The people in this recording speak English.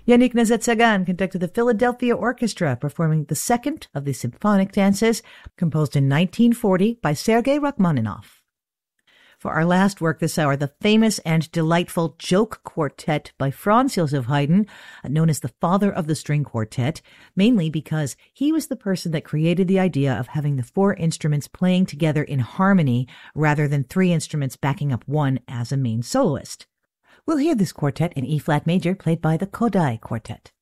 Yannick Nézet-Séguin conducted the Philadelphia Orchestra, performing the second of the symphonic dances, composed in 1940 by Sergei Rachmaninoff. For our last work this hour, the famous and delightful Joke Quartet by Franz Joseph Haydn, known as the father of the string quartet, mainly because he was the person that created the idea of having the four instruments playing together in harmony rather than three instruments backing up one as a main soloist. We'll hear this quartet in E-flat major, played by the Kodály Quartet.